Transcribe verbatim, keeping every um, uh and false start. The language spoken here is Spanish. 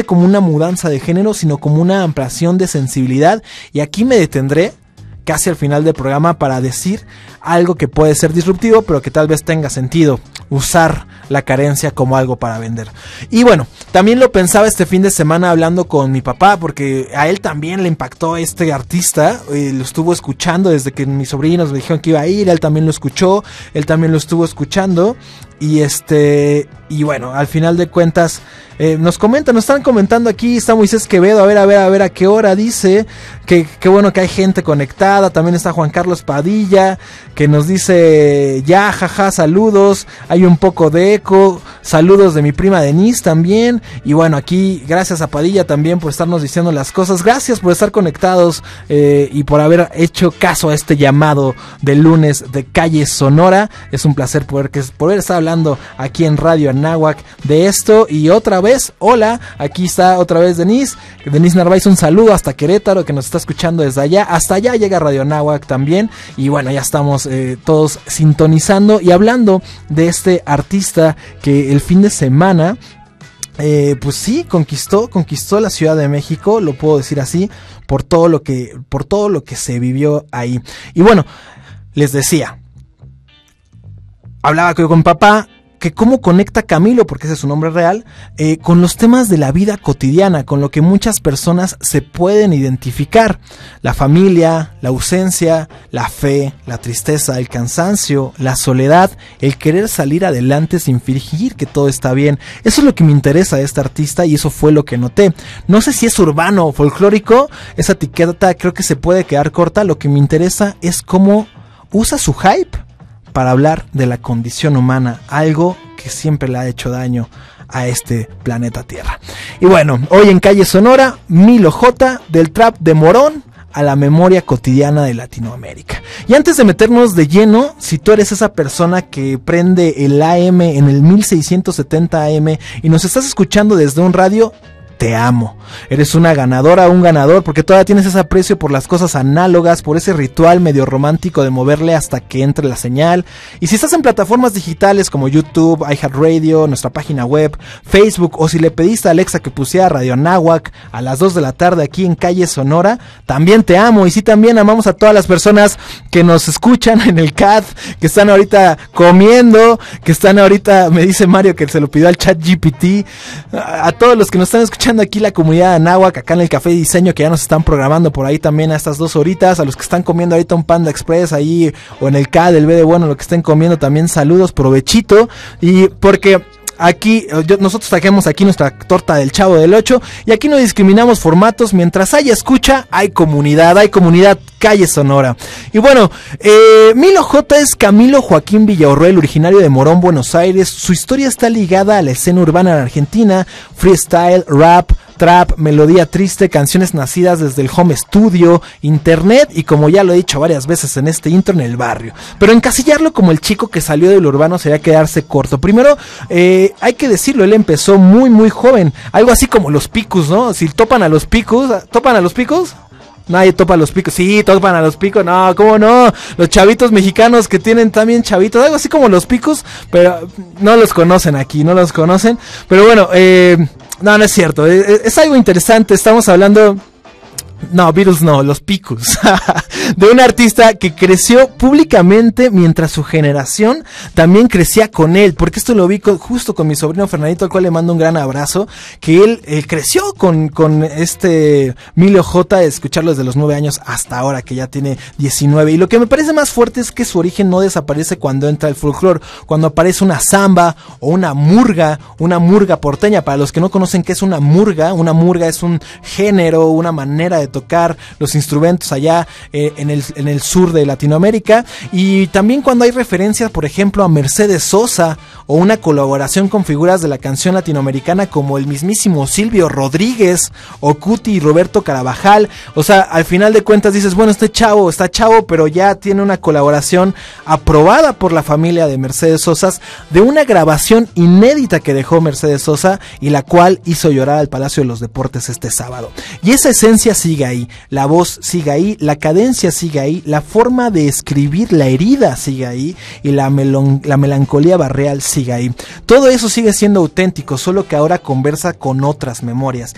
como una mudanza de género, sino como una ampliación de sensibilidad. Y aquí me detendré casi al final del programa para decir algo que puede ser disruptivo, pero que tal vez tenga sentido, usar la carencia como algo para vender. Y bueno, también lo pensaba este fin de semana hablando con mi papá, porque a él también le impactó este artista, eh, lo estuvo escuchando desde que mis sobrinos me dijeron que iba a ir, él también lo escuchó, él también lo estuvo escuchando, y este, y bueno, al final de cuentas, eh, nos comentan, nos están comentando aquí, está Moisés Quevedo, a ver, a ver, a ver a qué hora dice, que, que bueno que hay gente conectada, también está Juan Carlos Padilla, que nos dice, ya, jaja, saludos, hay un poco de eco, saludos de mi prima Denise también, y bueno, aquí, gracias a Padilla también por estarnos diciendo las cosas, gracias por estar conectados, eh, y por haber hecho caso a este llamado del lunes de Calle Sonora, es un placer poder, que, poder estar hablando aquí en Radio Anáhuac de esto, y otra vez, hola, aquí está otra vez Denise, Denise Narváez, un saludo hasta Querétaro, que nos está escuchando desde allá, hasta allá llega Radio Anáhuac también, y bueno, ya estamos eh, todos sintonizando y hablando de este artista que el fin de semana, eh, pues sí, conquistó, conquistó la Ciudad de México, lo puedo decir así, por todo lo que, por todo lo que se vivió ahí. Y bueno, les decía, hablaba con papá, que cómo conecta Camilo, porque ese es su nombre real, eh, con los temas de la vida cotidiana, con lo que muchas personas se pueden identificar. La familia, la ausencia, la fe, la tristeza, el cansancio, la soledad, el querer salir adelante sin fingir que todo está bien. Eso es lo que me interesa de este artista y eso fue lo que noté. No sé si es urbano o folclórico, esa etiqueta creo que se puede quedar corta. Lo que me interesa es cómo usa su hype para hablar de la condición humana, algo que siempre le ha hecho daño a este planeta Tierra. Y bueno, hoy en Calle Sonora, Milo J, del trap de Morón a la memoria cotidiana de Latinoamérica. Y antes de meternos de lleno, si tú eres esa persona que prende el A M en el mil seiscientos setenta A M y nos estás escuchando desde un radio, te amo. Eres una ganadora o un ganador porque todavía tienes ese aprecio por las cosas análogas, por ese ritual medio romántico de moverle hasta que entre la señal. Y si estás en plataformas digitales como YouTube, iHeartRadio, nuestra página web, Facebook, o si le pediste a Alexa que pusiera Radio Anáhuac a las dos de la tarde aquí en Calle Sonora, también te amo. Y sí, también amamos a todas las personas que nos escuchan en el C A D, que están ahorita comiendo, que están ahorita, me dice Mario que se lo pidió al chat G P T, a, a todos los que nos están escuchando aquí la comunidad de Anáhuac, acá en el Café de Diseño, que ya nos están programando por ahí también a estas dos horitas, a los que están comiendo ahorita un Panda Express ahí, o en el C A D, el B de bueno, lo que estén comiendo también, saludos, provechito, y porque aquí, yo, nosotros trajemos aquí nuestra torta del Chavo del ocho, y aquí no discriminamos formatos, mientras haya escucha, hay comunidad, hay comunidad Calle Sonora. Y bueno, eh, Milo J es Camilo Joaquín Villaurruel, originario de Morón, Buenos Aires. Su historia está ligada a la escena urbana en Argentina, freestyle, rap, trap, melodía triste, canciones nacidas desde el home studio, internet y, como ya lo he dicho varias veces en este intro, en el barrio. Pero encasillarlo como el chico que salió del urbano sería quedarse corto. Primero, eh, hay que decirlo, él empezó muy muy joven, algo así como los Picus, ¿no? Si topan a los Picus, ¿topan a los Picus? Nadie topa a los Picos. Sí, topan a los Picos. No, ¿cómo no? Los chavitos mexicanos que tienen también chavitos, algo así como los Picos, pero no los conocen aquí, no los conocen. Pero bueno, eh, no, no es cierto. Es, es algo interesante. Estamos hablando... No, Beatles no, los Picus. De un artista que creció públicamente mientras su generación también crecía con él. Porque esto lo vi con, justo con mi sobrino Fernandito, al cual le mando un gran abrazo. Que él eh, creció con, con este Milo J, escucharlo desde los nueve años hasta ahora, que ya tiene diecinueve. Y lo que me parece más fuerte es que su origen no desaparece cuando entra el folclore. Cuando aparece una samba o una murga, una murga porteña. Para los que no conocen qué es una murga, una murga es un género, una manera de tocar los instrumentos allá eh, en, el, en el sur de Latinoamérica. Y también cuando hay referencias, por ejemplo, a Mercedes Sosa o una colaboración con figuras de la canción latinoamericana como el mismísimo Silvio Rodríguez o Cuti y Roberto Carabajal. O sea, al final de cuentas dices, bueno, este chavo está chavo, pero ya tiene una colaboración aprobada por la familia de Mercedes Sosa, de una grabación inédita que dejó Mercedes Sosa y la cual hizo llorar al Palacio de los Deportes este sábado. Y esa esencia sigue ahí, la voz sigue ahí, la cadencia sigue ahí, la forma de escribir, la herida sigue ahí y la, melon, la melancolía barrial sigue ahí. Todo eso sigue siendo auténtico, solo que ahora conversa con otras memorias.